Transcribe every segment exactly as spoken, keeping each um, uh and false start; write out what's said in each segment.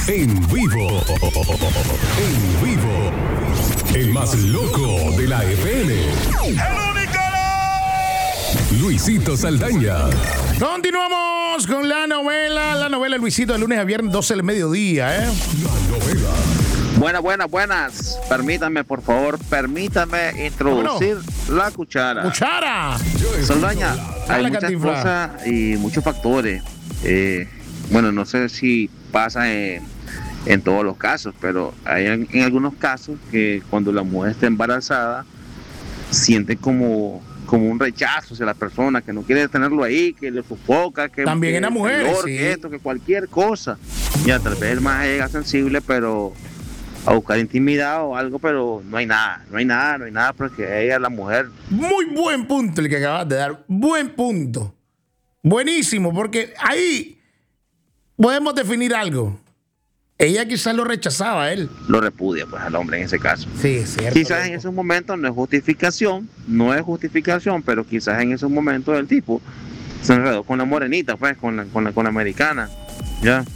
En vivo. En vivo. El más loco de la F M. ¡El único! Luisito Saldaña. Continuamos con la novela. La novela Luisito de lunes a viernes, doce del mediodía, ¿eh? La novela. Buenas, buenas, buenas. Permítanme, por favor, permítanme introducir no? la cuchara. ¡Cuchara! Saldaña, hay Dale, muchas Cantinflas. cosas y muchos factores. Eh, bueno, no sé si pasa en, en todos los casos, pero hay en, en algunos casos que cuando la mujer está embarazada, siente como, como un rechazo hacia la persona, que no quiere tenerlo ahí, que le sofoca, que También que en las mujeres, dolor, sí. que esto, que cualquier cosa. Ya tal vez el más llega sensible, pero a buscar intimidad o algo, pero no hay nada, no hay nada, no hay nada, porque ella, la mujer, Muy buen punto el que acabas de dar. Buen punto. Buenísimo, porque ahí podemos definir algo. Ella quizás lo rechazaba a él. lo repudia pues al hombre en ese caso. Sí, es cierto. Quizás en loco. esos momentos no es justificación, no es justificación, pero quizás en esos momentos el tipo se enredó con la morenita, pues, con la, con la, con la americana, ya,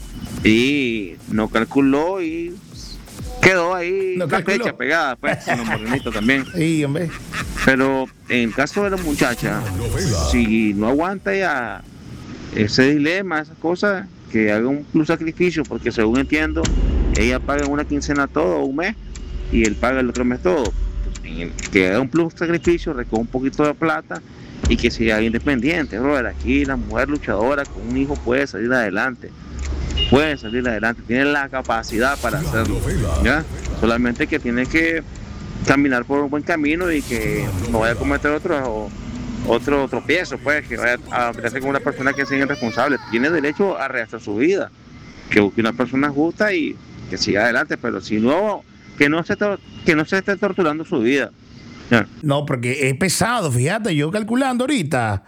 y no calculó y quedó ahí No la calculó. flecha pegada, pues, con la morenita también. Sí, hombre. Pero en el caso de la muchacha, si no aguanta ya ese dilema, esas cosas, que haga un plus sacrificio, porque según entiendo, ella paga una quincena todo, un mes, y él paga el otro mes todo. Que haga un plus sacrificio, recoja un poquito de plata y que sea independiente, brother. Aquí la mujer luchadora con un hijo puede salir adelante, puede salir adelante, tiene la capacidad para hacerlo, ¿ya? Solamente que tiene que caminar por un buen camino y que no vaya a cometer otro otro tropiezo, pues, que vaya a meterse con una persona que sea irresponsable. Tiene derecho a rehacer su vida, que busque una persona justa y que siga adelante, pero si no, que no se to- que no se esté torturando su vida. Ya. No, porque es pesado, fíjate, yo calculando ahorita.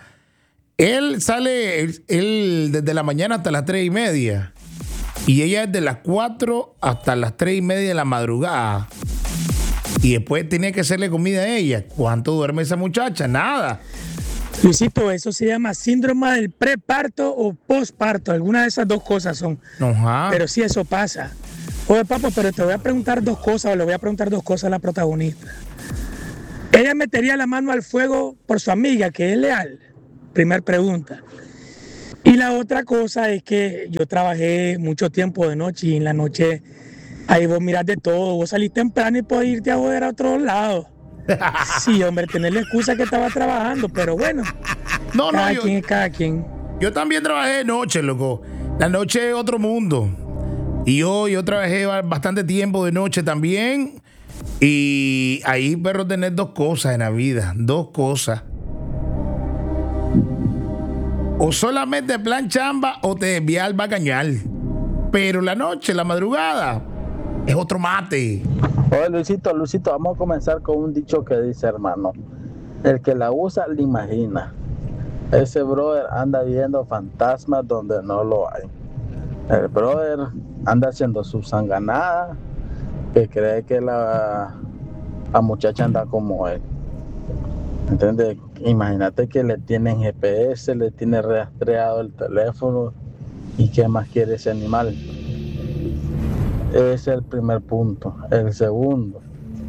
Él sale, él, él desde la mañana hasta las tres y media. Y ella desde las cuatro hasta las tres y media de la madrugada. Y después tenía que hacerle comida a ella. ¿Cuánto duerme esa muchacha? Nada. Luisito, eso se llama síndrome del preparto o posparto. Alguna de esas dos cosas son. Ajá. Pero sí, eso pasa. Oye, papo, pero te voy a preguntar dos cosas, o le voy a preguntar dos cosas a la protagonista. Ella metería la mano al fuego por su amiga, que es leal. Primer pregunta. Y la otra cosa es que yo trabajé mucho tiempo de noche y en la noche ahí vos mirás de todo. Vos salís temprano y podés irte a joder a otro lado. Sí, hombre, tener la excusa que estaba trabajando, pero bueno. No, no, Cada yo, quien es cada quien. yo también trabajé de noche, loco. La noche es otro mundo. Y yo, yo trabajé ba- bastante tiempo de noche también. Y ahí, perro, tener dos cosas en la vida. Dos cosas. O solamente plan chamba o te desvías al bacañal. Pero la noche, la madrugada, es otro mate. Oye, Luisito, Luisito, vamos a comenzar con un dicho que dice, hermano: el que la usa, la imagina. Ese brother anda viendo fantasmas donde no lo hay. El brother anda haciendo su sanganada, que cree que la, la muchacha anda como él. ¿Entiendes? Imagínate que le tienen G P S, le tiene rastreado el teléfono. ¿Y qué más quiere ese animal? Ese es el primer punto. El segundo,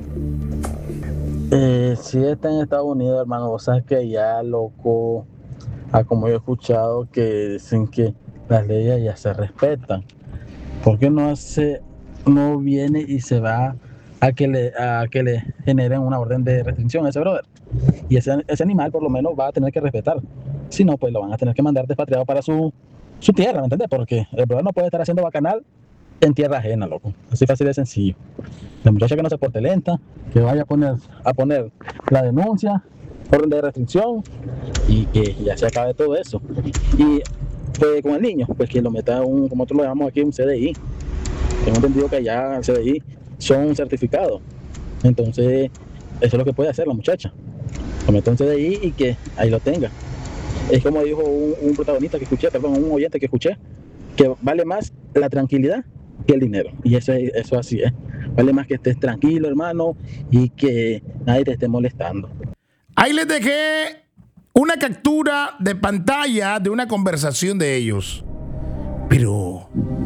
eh, si está en Estados Unidos, hermano, vos sabes que ya, loco, a como yo he escuchado que dicen que las leyes ya se respetan. ¿Por qué no hace, no viene y se va a que le, a que le generen una orden de restricción a ese brother? Y ese, ese animal por lo menos va a tener que respetar. Si no, pues lo van a tener que mandar despatriado para su, su tierra, ¿me entiendes? Porque el brother no puede estar haciendo bacanal en tierra ajena, loco. Así fácil de sencillo. La muchacha que no se porte lenta, que vaya a poner, a poner la denuncia, orden de restricción, y que ya se acabe todo eso. Y pues con el niño, pues que lo meta un, como nosotros lo llamamos aquí, un C D I. Tengo entendido que allá el C D I son certificados. Entonces, eso es lo que puede hacer la muchacha. Lo meta un C D I y que ahí lo tenga. Es como dijo un, un protagonista que escuché, perdón, un oyente que escuché, que vale más la tranquilidad que el dinero. Y eso, eso así es. Vale más que estés tranquilo, hermano, y que nadie te esté molestando. Ahí les dejé una captura de pantalla de una conversación de ellos. Pero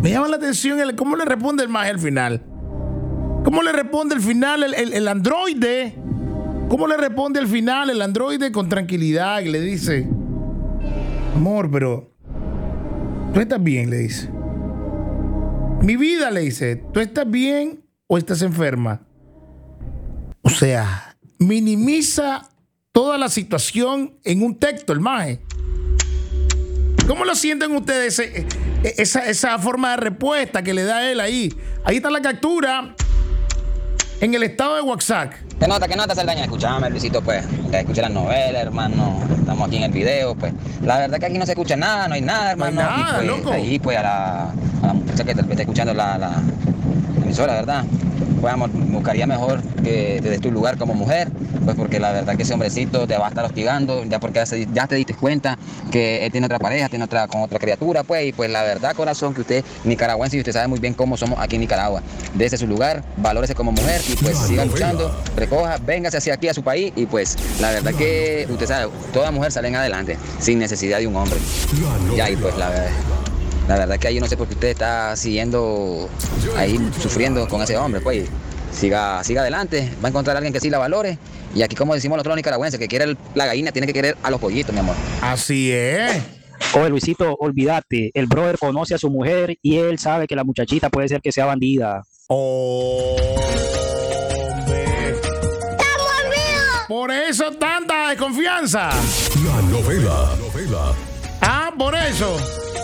Me llama la atención el, cómo le responde el maje al final. ¿Cómo le responde al final el, el, el androide? ¿Cómo le responde al final el androide con tranquilidad y le dice, amor, pero tú estás bien, le dice. Mi vida, le dice, ¿tú estás bien o estás enferma? O sea, minimiza toda la situación en un texto, el maje. ¿Cómo lo sienten ustedes? Esa, esa forma de respuesta que le da él ahí. Ahí está la captura en el estado de WhatsApp. ¿Qué nota, qué nota, Saldaña? Escuchame, Luisito, pues. Que escuché las novelas, hermano. Estamos aquí en el video, pues. La verdad que aquí no se escucha nada, no hay nada, hermano. No hay nada, y pues, loco. Ahí, pues, a la, a la muchacha que tal vez está escuchando la, la, la emisora, ¿verdad? Pues, amor, buscaría mejor que te des tu lugar como mujer, pues, porque la verdad que ese hombrecito te va a estar hostigando, ya porque ya te diste cuenta que él tiene otra pareja, tiene otra con otra criatura, pues, y pues la verdad, corazón, que usted nicaragüense y usted sabe muy bien cómo somos aquí en Nicaragua. Dese su lugar, valórese como mujer y pues La siga novela. luchando, recoja, véngase hacia aquí a su país y pues la verdad que usted sabe, toda mujer sale en adelante sin necesidad de un hombre. La Ya, y pues novela. la, la verdad que ahí yo no sé por qué usted está siguiendo ahí sufriendo con ese hombre, pues. Siga, siga adelante, va a encontrar a alguien que sí la valore. Y aquí, como decimos los otros nicaragüenses, que quiere el- la gallina tiene que querer a los pollitos, mi amor. Así es. Oye, Luisito, olvídate, el brother conoce a su mujer y él sabe que la muchachita puede ser que sea bandida. Hombre. Por eso tanta desconfianza. La novela. La novela. Ah, por eso.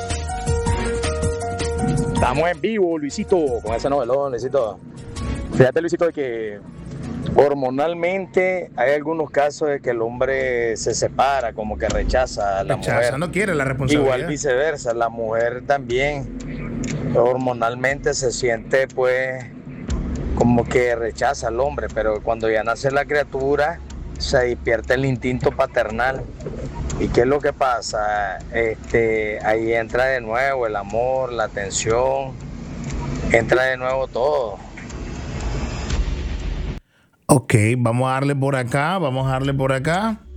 Estamos en vivo, Luisito, con ese novelón, Luisito. Fíjate, Luisito, de que hormonalmente hay algunos casos de que el hombre se separa, como que rechaza a la Rechaza, mujer. no quiere la responsabilidad. Igual viceversa, la mujer también hormonalmente se siente pues como que rechaza al hombre, pero cuando ya nace la criatura se despierta el instinto paternal. ¿Y qué es lo que pasa? Este, ahí entra de nuevo el amor, la atención, entra de nuevo todo. Ok, vamos a darle por acá, vamos a darle por acá.